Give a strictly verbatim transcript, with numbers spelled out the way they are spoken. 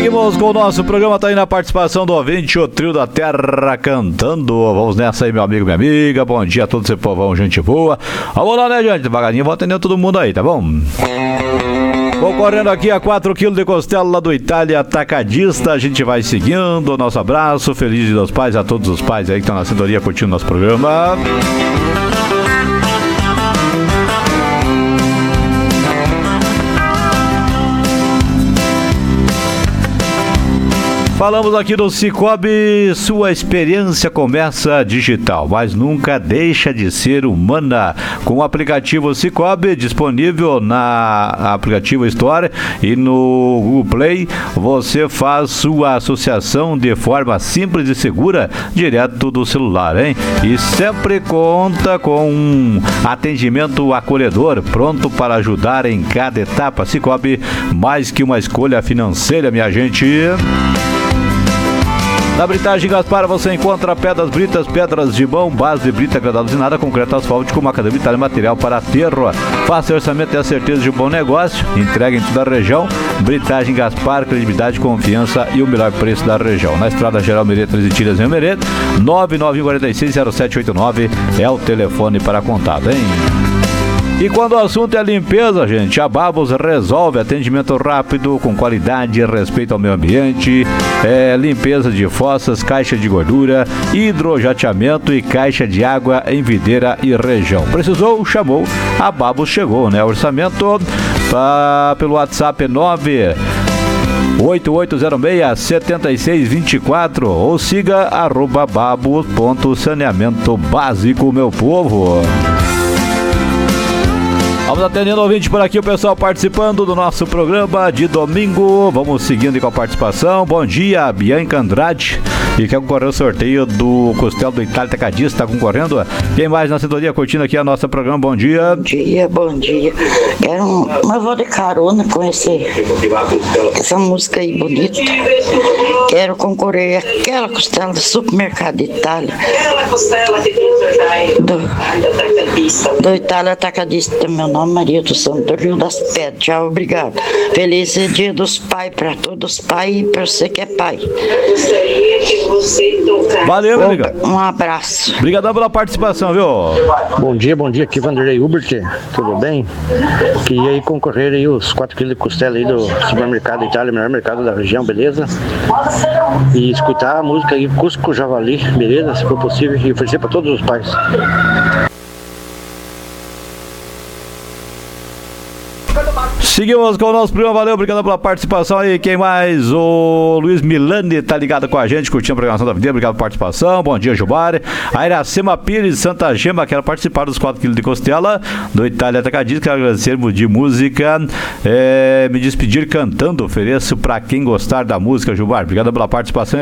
Seguimos com o nosso programa, tá aí na participação do ouvinte, o Trio da Terra cantando. Vamos nessa aí, meu amigo, minha amiga. Bom dia a todo esse povão, gente boa. Vamos lá, né, gente? Devagarinho, vou atendendo todo mundo aí, tá bom? Concorrendo aqui a quatro quilos de costela lá do Itália Atacadista. A gente vai seguindo. Nosso abraço, feliz Dia dos Pais a todos os pais aí que estão na sintonia curtindo nosso programa. Falamos aqui do Cicobi, sua experiência começa digital, mas nunca deixa de ser humana. Com o aplicativo Cicobi, disponível na aplicativo Store e no Google Play, você faz sua associação de forma simples e segura, direto do celular, hein? E sempre conta com um atendimento acolhedor, pronto para ajudar em cada etapa. Cicobi, mais que uma escolha financeira, minha gente. Na Britagem Gaspar você encontra pedras britas, pedras de mão, base de brita, granulada usinada, concreto asfáltico, macadâmia vital e material para aterro. Faça orçamento e a certeza de um bom negócio. Entrega em toda a região. Britagem Gaspar, credibilidade, confiança e o melhor preço da região. Na Estrada Geral Mereta, treze Tiras em Mereta, nove nove um quatro seis zero sete oito nove é o telefone para contato, hein? E quando o assunto é limpeza, gente, a Babos resolve. Atendimento rápido, com qualidade e respeito ao meio ambiente, é, limpeza de fossas, caixa de gordura, hidrojateamento e caixa de água em videira e região. Precisou? Chamou, a Babos chegou, né? Orçamento tá, pelo WhatsApp nove oito oito zero seis sete seis dois quatro ou siga arroba babos.saneamento básico, meu povo. Vamos atendendo o ouvinte por aqui, o pessoal participando do nosso programa de domingo. Vamos seguindo com a participação. Bom dia, Bianca Andrade. E quer concorrer ao sorteio do Costelo do Itália Atacadista, está concorrendo? Quem mais na sintonia curtindo aqui a nossa programa? Bom dia. Bom dia, bom dia. Quero um, uma vou de carona com esse, essa música aí bonita. Quero concorrer àquela costela do Supermercado Itália. Aquela costela que Deus do, do Itália Atacadista, meu nome. Maria do Santo Rio das Pedras. Tchau, obrigado. Feliz Dia dos Pais para todos os pais e para você que é pai. Valeu, meu amigo. Um abraço. Obrigadão pela participação, viu? Bom dia, bom dia. Aqui Vanderlei Hubert. Tudo bem? Queria aí concorrer aí os quatro quilos de costela aí do Supermercado Itália, melhor mercado da região, beleza? E escutar a música aí Cusco Javali, beleza? Se for possível, e oferecer para todos os pais. Seguimos com o nosso programa, valeu, obrigado pela participação aí. Quem mais? O Luiz Milani tá ligado com a gente, curtindo a programação da vida, obrigado pela participação. Bom dia, Jubari. A Iracema Pires, Santa Gema, quero participar dos quatro quilos de costela do Itália Atacadista. Quero agradecer de música, é, me despedir cantando. Ofereço pra quem gostar da música, Jubari. Obrigado pela participação.